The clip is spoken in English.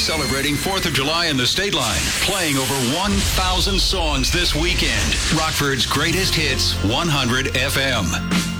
Celebrating 4th of July in the State Line. Playing over 1,000 songs this weekend. Rockford's Greatest Hits 100 FM.